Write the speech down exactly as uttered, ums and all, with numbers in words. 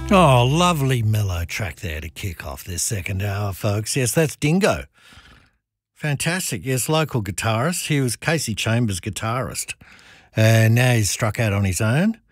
Oh, lovely mellow track there to kick off this second hour, folks. Yes, that's Dingo. Fantastic. Yes, local guitarist. He was Casey Chambers' guitarist. And now he's struck out on his own.